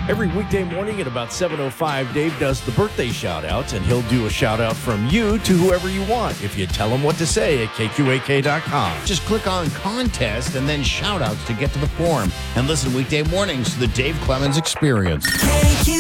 Every weekday morning at about 7:05, Dave does the birthday shout-outs, and he'll do a shout-out from you to whoever you want if you tell him what to say at KQAK.com. Just click on Contest and then Shout-outs to get to the form. And listen weekday mornings to the Dave Clemens Experience.